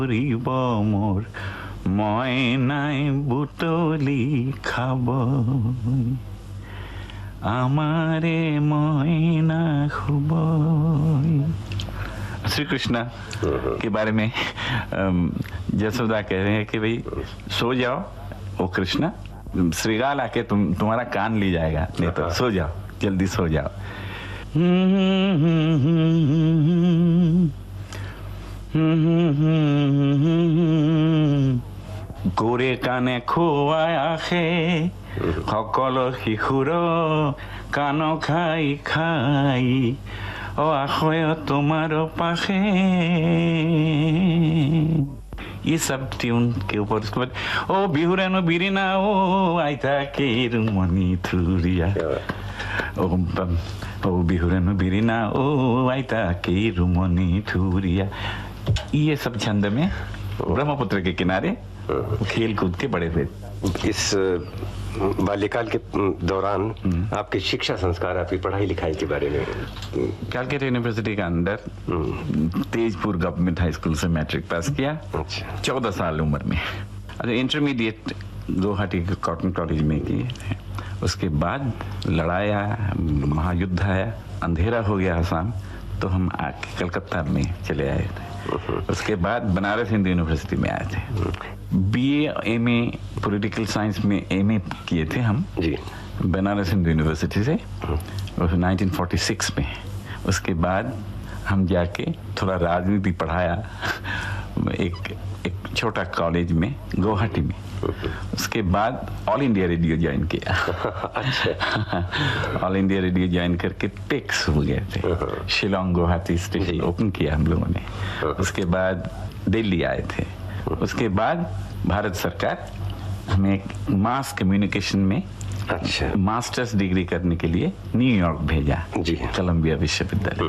ফুৰিব মোৰ মইনাই বুটলি খাব আমাरे মইনা খুব। श्री कृष्णा के बारे में जसोदा कह रहे हैं कि भाई सो जाओ, ओ कृष्णा श्रीगाल आके तुम्हारा कान ली जाएगा, नहीं तो सो जाओ, जल्दी सो जाओ। गोरे काने खोवाय आखे सकलो शिशुर कान खाई खाई ओ आखोय तुम्हारो पाखे। ये सब ट्यून के ऊपर उसके बाद ओ बिहुरानो बिरिना ओ आइता के रुमनी थुरिया ओ बिहुरानो बिरिना ओ आइता के रुमनी थुरिया। ये सब छंद में ब्रह्मपुत्र के किनारे खेल कूद के बड़े हुए। इस बाल्यकाल के दौरान आपके शिक्षा संस्कार, आपकी पढ़ाई लिखाई के बारे में? कैलकाटा यूनिवर्सिटी के अंदर तेजपुर गवर्नमेंट हाई स्कूल से मैट्रिक पास किया। अच्छा। 14 साल उम्र में। इंटरमीडिएट गुवाहाटी कॉटन कॉलेज में किए थे। उसके बाद लड़ाई आया, महायुद्ध आया, अंधेरा हो गया आसाम, तो हम आके कलकत्ता में चले आए थे। उसके बाद बनारस हिंदू यूनिवर्सिटी में आए थे। बीए एमए पॉलिटिकल साइंस में एमए किए थे हम जी बनारस हिंदू यूनिवर्सिटी से 1946 में। उसके बाद हम जाके थोड़ा राजनीति पढ़ाया एक छोटा कॉलेज में गुवाहाटी में। उसके बाद ऑल इंडिया रेडियो ज्वाइन किया। अच्छा। ऑल इंडिया रेडियो ज्वाइन करके टेक्स हो गए थे। शिलोंग गुवाहाटी स्टेशन ओपन किया हम लोगों ने। उसके बाद दिल्ली आए थे। उसके बाद भारत सरकार हमें एक मास कम्युनिकेशन में अच्छा मास्टर्स डिग्री करने के लिए न्यूयॉर्क भेजा। जी कोलंबिया विश्वविद्यालय।